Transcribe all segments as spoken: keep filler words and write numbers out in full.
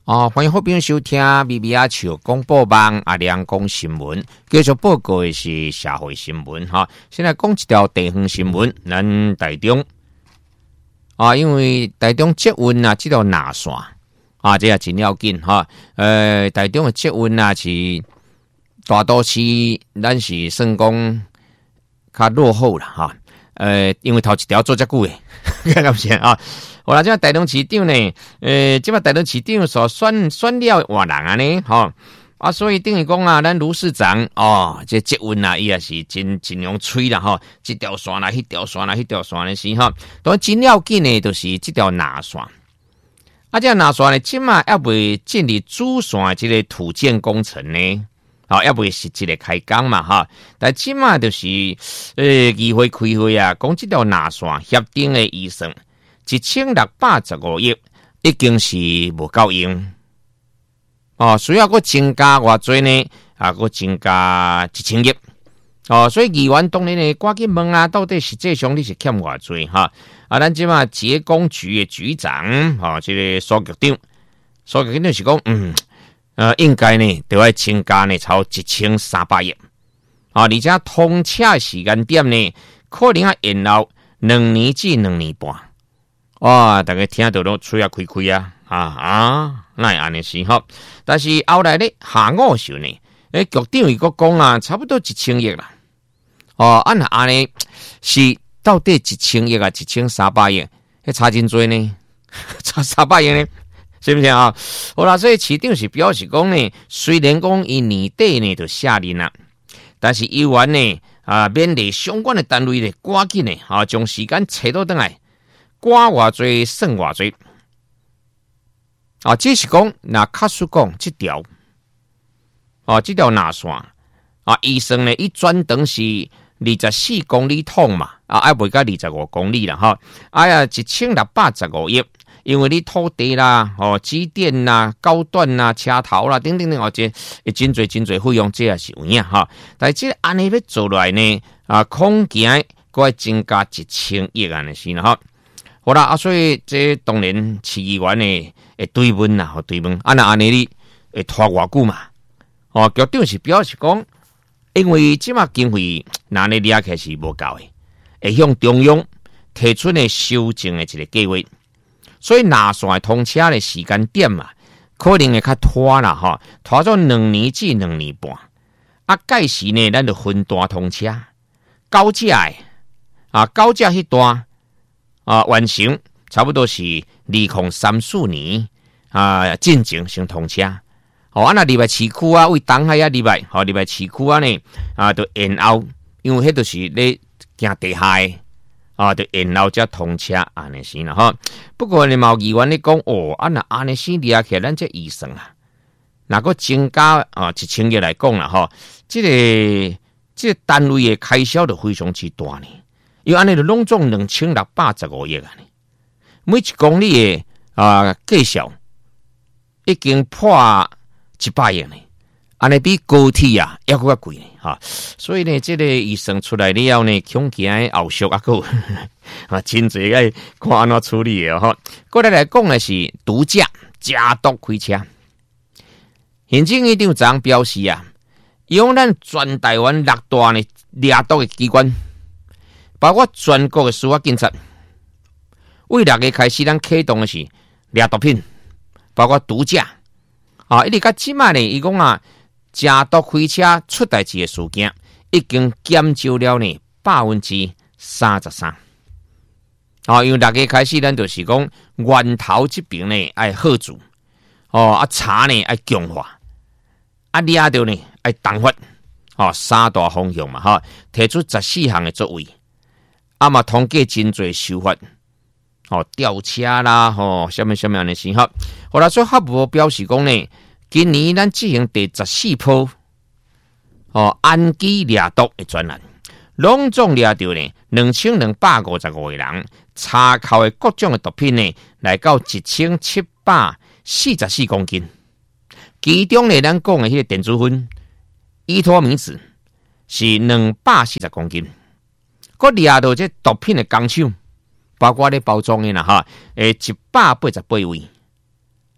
哦，欢迎好朋友收听咪咪阿笑广播网阿亮讲新闻，继续报告的是社会新闻哈。现在讲一条地方新闻，咱台中啊，因为台中捷运啊，这条南线啊，这也真要紧哈。呃，台中的捷运啊是大都市，咱是算讲较落后了哈。呃，因为头一条做遮久诶，看到先啊。我啦，即台中市长呢，呃，即摆台中市长所选选了换人啊呢，吼啊，所以等于讲啊，咱卢市长哦，这捷运啊，伊也是真真用吹啦吼，这条线啦，迄条线啦，迄条线的是吼，当真要紧呢，就是这条南线。啊，这南线呢，即卖还未建立主线的这个土建工程呢，啊，还未实际的开工嘛哈。但即卖就是呃，议会开会啊，讲这条南线协定的预算。一千六百十五亿已经是无够用哦，需要个增加偌济呢？啊，个增加一千亿哦，所以议员当然呢，赶紧问啊，到底实际上你是欠偌济哈？啊，咱即马捷工局的局长哈，这个苏局长，苏局长就是讲，嗯，呃，应该呢，就要增加呢，超一千三百亿啊，而且通车时间点呢，可能要延后两年至两年半。哇！大家听到都嘴啊开开啊，啊啊，那会安尼是吼。但是后来咧下午时呢，诶，局长伊个讲啊，差不多一千亿啦。哦，按那安尼是到底一千亿啊，一千三百亿，迄差真多呢，差三百亿呢，是不是啊？好啦，所以市长是表示讲呢，虽然讲伊年底呢就下令啦，但是议员呢啊，勉励相关的单位呢，赶紧呢啊，将时间找到倒来。刮偌济算偌济啊！只是讲，那卡叔讲这条啊，这条南线啊，医生呢，伊专长是二十四公里通嘛，啊，还未到二十五公里啦哈。哎呀，一千六百十五亿，因为你土地啦、哦，机电啦、高段啦、车头啦，等等等，哦，这真侪真侪费用，这也是有影哈。但是这安尼要做来呢，啊，恐惊该增加一千亿安尼是啦哈。好啦，啊，所以这当然市议员呢会追问啦，吼追问，啊那安尼你会拖偌久嘛？哦，局长是表示讲，因为即马经费那呢掠起是无够的，会向中央提出呢修正的一个计划，所以南线通车的时间点嘛，可能会较拖啦，吼，拖咗两年至两年半。啊，届时呢，咱就分段通车，高架的啊，高架迄段。啊，完成差不多是二零三四年啊，进行先通车。哦，啊那礼拜市区啊，为东海啊礼拜，好礼拜市区啊呢啊，就延后，因为迄都是咧行地下的啊，就延后才通车安尼先啦哈。不过你毛议员咧讲哦，啊那安尼先掠起咱这医生啊，那个增加啊一千亿来讲啦哈，这个这个单位的开销就非常之大呢。因为安尼就拢总两千六百十五亿啊！每一公里的啊计销已经破一百亿呢，安尼比高铁啊还佫较贵呢哈！所以呢，这个医生出来了后呢，恐惊后续啊个啊真侪个看安怎处理的哈。过来来讲的是毒驾加毒开车，行政院长昨表示啊，用咱全台湾六大呢掠毒的机关。包括全国的司法警察，为六月开始，咱启动的是掠毒品，包括毒驾啊，一直到即卖呢，伊讲啊，加毒开车出代志的事件，已经减少了呢百分之三十三。啊，因为六月开始，咱就是讲源头这边呢爱喝住，哦啊查呢爱强化，啊掠到呢爱重罚，哦三大方向嘛哈，提出十四项的作为。啊嘛，统计真侪手法，哦，吊车啦，吼、哦，什么什么样的事哈？后来所以法务表示讲呢，今年咱进行第十四波哦安基掠毒的专案，拢总掠到呢两千两百五十五个人，查扣的各种的毒品呢，来到一千七百四十四公斤。其中呢，咱讲的迄个电子烟、依托米子是两百四十公斤。个掠到这毒品的工厂，包括咧包装的啦哈，诶，一百八十八位。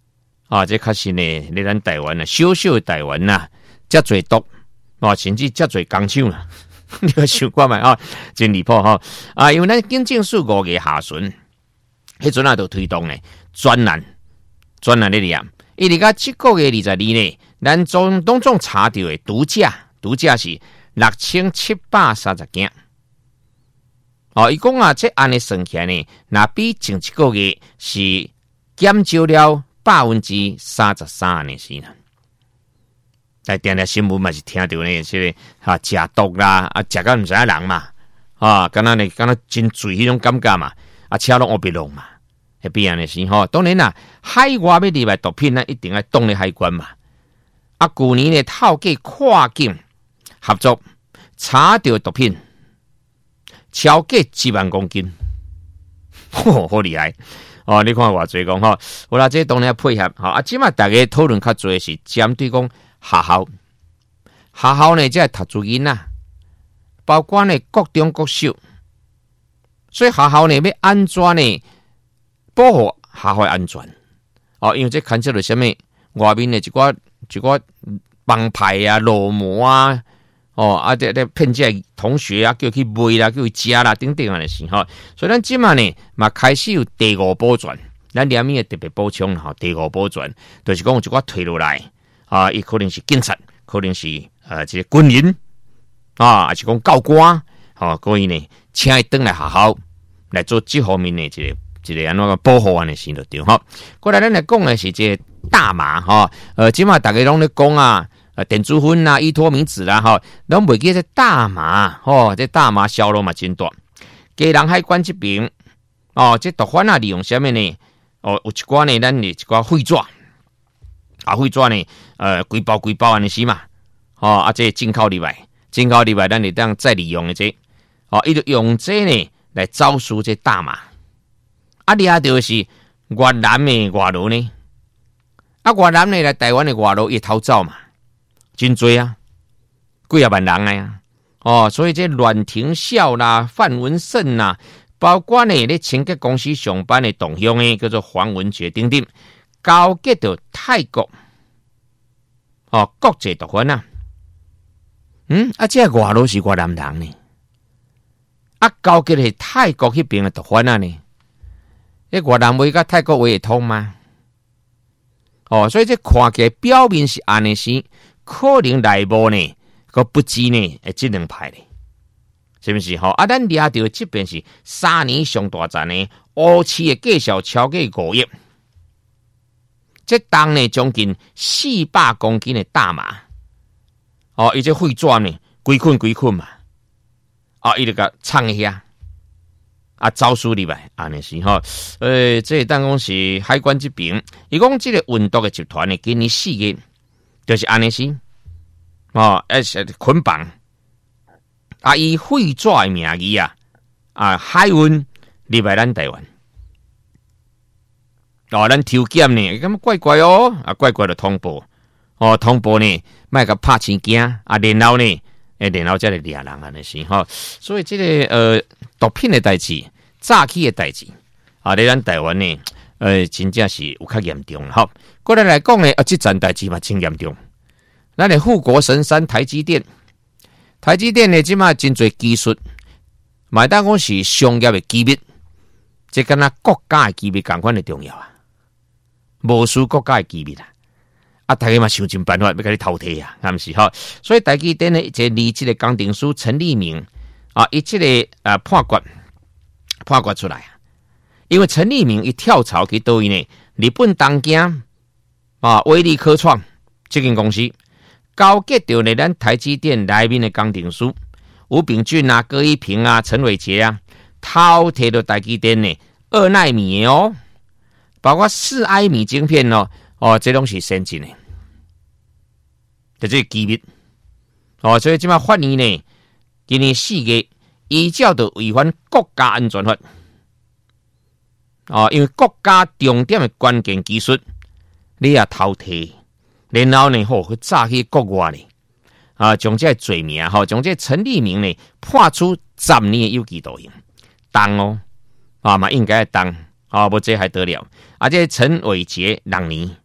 啊，这确实呢，你咱台湾啊，小小的台湾呐，遮侪毒啊，甚至遮侪工厂啊，你个想看觅啊，真离谱哈啊！因为咱警政署五月下旬，迄阵啊，就推动呢专栏专栏的念，伊伫甲即个月二十二呢，咱总总总查到的毒驾，毒驾是六千七百三十件。哦，伊讲啊，这案的算起来呢，那比前一个月是减少了百分之三十三的是呢。来，点点新闻嘛是听到呢，这个哈食毒啦，啊食到唔知影人嘛，啊，敢若呢，敢若真醉迄种感觉嘛，啊，车拢乌白弄嘛，迄必然的是吼。当然啦，海外要入来毒品，咱一定要动咧海关嘛。啊，去年呢，透过跨境合作查到毒品。超过几万公斤，吼，好厉害！哦，你看偌济讲吼，我啦，这当然配合吼。啊，即马大家讨论较多是针对讲学校，学校呢，即系读书囡仔，包括呢各中各小，所以学校呢要安怎呢保护学校安全？哦，因为这牵涉到什么？外面的一寡一寡帮派啊、裸魔啊。哦，啊，这这骗这同学啊，叫去卖啦，叫去食啦，等等啊，的是吼。所以咱即马呢，嘛开始有第五波转，咱两面特别补充吼，第五波转，就是讲有一寡退落来啊，伊可能是警察，可能是呃这个军人啊，还是讲教官，吼，所以呢，请伊转来学校来做这方面的一个一个安怎个保护安的事就对吼。过来咱来讲的是这个大麻吼，呃，即马大家拢咧讲啊。呃，碘珠酚啦、依托米酯啦，吼，拢袂记这大麻，吼，这大麻销路嘛真大。基隆海关这边，哦，这毒贩啊利用什么呢？哦，有一寡呢，咱的一寡废纸，啊，废纸呢，呃，规包规包安尼是嘛，哦，啊，这进口入来，进口入来，咱就当再利用的这，哦，伊就用这呢来招收这大麻，啊，掠到是越南的外劳呢，啊，越南呢来台湾的外劳也逃走嘛。真多啊，几啊万人啊呀！哦，所以这阮廷孝啦、范文胜啦，包括呢咧清洁公司上班的同乡诶，叫做黄文杰等等，交结到泰国，哦，国际毒贩啊，嗯，啊，这外劳是越南人呢，啊，交结是泰国迄边的毒贩啊呢，迄越南话甲泰国话会通吗？哦，所以这看起来表面是安尼是。可能内部呢，个不知呢，会这两派呢，是不是？吼啊，咱掠到这边是三年上大站呢，乌市的介绍超过五亿，这当呢将近四百公斤的大麻，哦，伊这废纸呢，规捆规捆嘛，啊，伊就甲藏一下，啊，招数入来，安尼是吼，呃，这当讲是海关这边，伊讲这个运毒的集团呢，今年四月。就是安尼是，哦，而且捆绑，啊，以废纸的名义啊，啊，海运入来咱台湾，哦，咱抽检呢，咁怪怪哦，啊，怪怪的通报，哦，通报呢，卖个拍钱惊，啊，然后呢，诶，然后再来掠人安尼是吼，所以这个呃毒品的代志，诈欺的代志，啊，在咱台湾呢。呃，真正是有较严重哈。过来来讲呢，啊，这阵代志嘛真严重。咱的护国神山台积电，台积电呢，即马真侪技术，买当讲是商业的机密，这跟咱国家的机密同款的重要啊，无输国家的机密啊。啊，大家嘛想尽办法要甲你偷摕啊，是不是哈？所以台积电呢，这离这个工程师陈立明啊，伊这个啊判决判决出来。因为陈立明一跳槽去倒位呢，日本东京啊威力科创这间公司交结到呢咱台积电内面的工程师吴秉俊啊、葛一平啊、陈伟杰啊，偷摕到台积电呢二奈米的哦，包括四埃米晶片哦，哦，这拢是先进的，就这机密哦，所以即马法院呢，今年四月依照着违反国家安全法。哦，因为国家重点的关键技术，你也偷摕，然后呢，吼去炸去国外呢，啊，将这罪名吼，将这陈立明呢判处十年的有期徒刑，当哦，啊嘛应该当，啊，无这还得了，啊，这陈伟杰两年，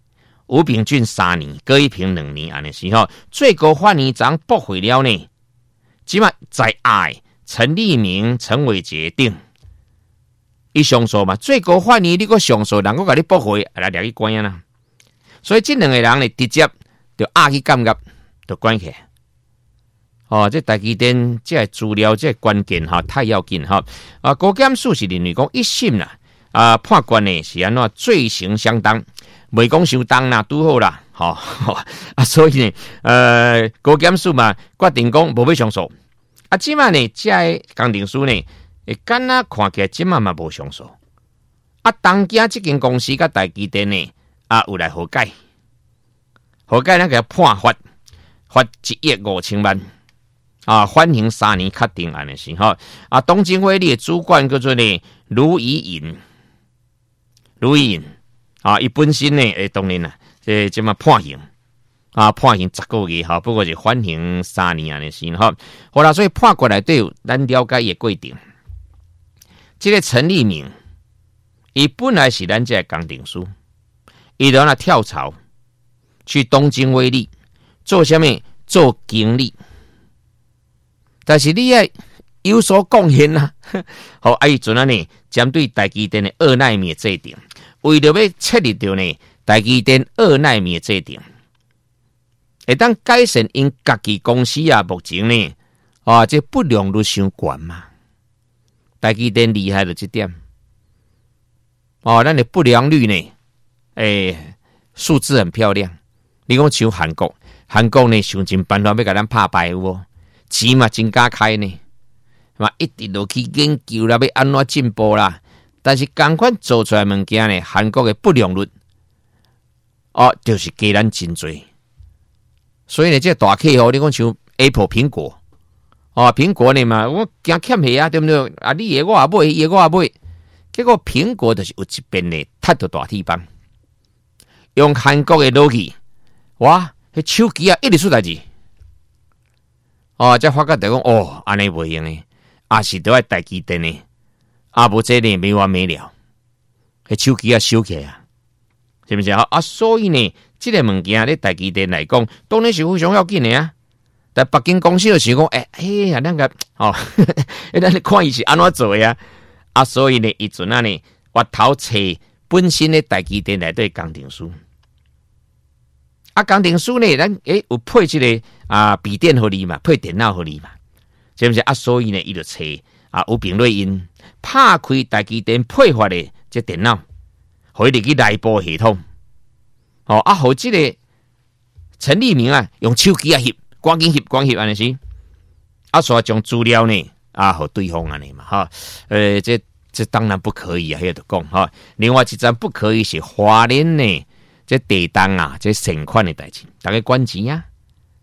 吴秉俊三年，郭一平两年，安尼是吼，最高法院长驳回了呢。即马在爱陈立明、陈伟杰等，伊上诉嘛，最高法院你个上诉，人个甲你驳回，来抓去关啊啦。所以这两个人呢，直接就压去监狱，就关起来。哦，这台积电这资料这关键哈，太要紧哈。啊，高检署是认为讲一审啦，啊判决呢是安怎罪行相当，未讲相当啦，拄好啦，吼、哦、啊，所以呢，呃，高检署嘛决定讲无要上诉。啊，即马呢，这工程师呢，会敢若看起来即马嘛无上诉。啊，当家这间公司甲台积电呢，啊有来和解，和解咱给判罚罚一亿五千万。啊，缓刑三年确定安尼是吼。啊，东京威力主管叫做呢卢怡颖，卢怡颖啊，伊本身呢，诶，当然啦，这即么判刑啊，判刑十个月哈，不过是缓刑三年安尼是吼。好啦，所以判过来都有咱了解也规定。这个陈立明，伊本来是咱这个工程师，伊就那跳槽去东京威力做什么？做经理。但是你要有所贡献啊！好，啊，伊阵啊呢，针对台积电的二奈米制定，为了要确立到呢台积电二奈米的制定，会当改善因家己公司啊，目前呢，啊，这不良率伤高嘛。台积电厉害的这点，哦，咱的不良率呢，诶、欸，数字很漂亮。你讲像韩国，韩国呢想尽办法要甲咱拍败有无？钱嘛真加开呢，嘛一直落去研究啦，要安怎进步啦。但是同款做出来物件呢，韩国的不良率，哦，就是加咱真多。所以呢，这大企业，你讲像 Apple 苹果，哦，苹果呢嘛，我惊欠下啊，对不对？啊，你也我也买，也我也买，结果苹果就是有一边呢，踢到大地方，用韩国的逻辑，哇，迄手机啊，一直出代志。哦，才发觉就讲哦，安尼袂用诶，也是都要台积电诶，啊无这呢没完没了，迄手机啊收起来啊，是不是啊？啊，所以呢，这个物件咧台积电来讲，当然是非常要紧诶啊。但北京公司就想讲，诶、欸，哎呀，那个哦，咱看伊是安怎做诶啊？啊，所以呢，伊阵啊呢，我头找本身咧台积电内底工程师。啊，工程师呢，咱诶有配这个啊笔电互你嘛，配电脑互你嘛，是不是啊？所以呢，伊就找啊吴炳瑞因拍开台积电配发的这电脑，互伊入去内部系统。哦啊，互这个陈立明啊，用手机啊翕，赶紧翕，赶紧翕安尼是。啊，所以将资料呢啊，互对方安尼嘛哈。呃，这这当然不可以啊，迄个讲哈。另外一站不可以是华联呢。这地动啊，这存款的代志，大家管钱啊。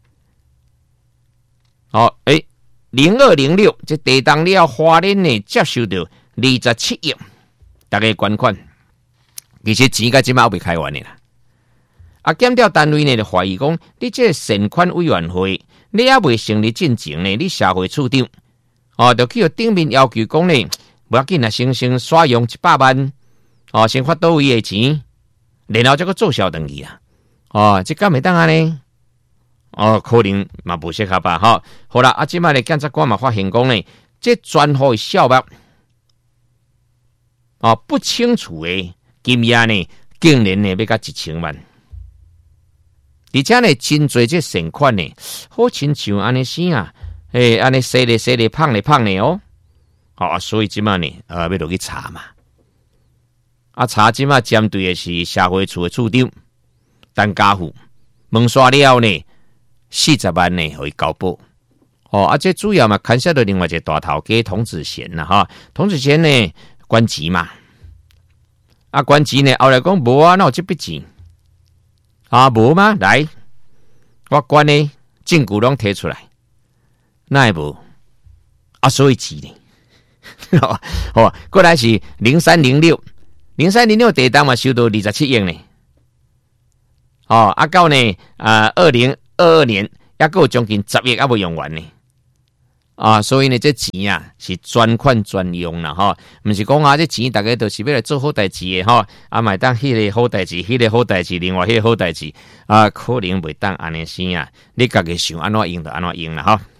好，诶、欸，零二零六这地动了，花莲呢接受到二十七亿，大家管款，其实钱甲即马未开完的啦。啊，检调单位呢就怀疑讲，你这存款委员会，你也未成立进前呢，你社会处长，哦，就去顶面要求讲呢，不要紧啊，先先刷用一百万，哦，先发到位的钱。然后这个做小等于啊，哦，这敢会当安呢？哦，可能嘛不适合吧？哈，好啦，啊，即摆咧检察官嘛发现讲呢，这专户的小额，哦，不清楚的金额呢，竟然呢要到一千万，而且呢，真侪这存款呢，好亲像安尼生啊，诶，安尼细咧细咧，胖咧胖咧哦，好啊，所以即摆呢，呃，要落去查嘛。啊，查即马针对的是社会处的处长陈家富，问刷了呢四十万呢，可以交保。哦，啊，这主要嘛，牵涉到另外一个大头家童子贤啦，哈，童子贤呢关钱嘛，啊，关钱呢后来讲无啊，那有这笔钱啊，无吗？来，我关呢证据拢提出来，那也无啊，所以钱呢，好，过来是零三零六。零三零六地当嘛收到二十七亿呢，哦，啊到呢，啊二零二二年，也够将近十亿也未用完呢， 啊，所以呢，这钱啊是专款专用啦，吼，毋是讲啊，这钱大家都是要来做好代志的吼，啊，买当迄个好代志，迄、那个好代志，另外迄个好代志，啊，可能袂当安尼生啊，你家己想安怎用就安怎用啦，吼。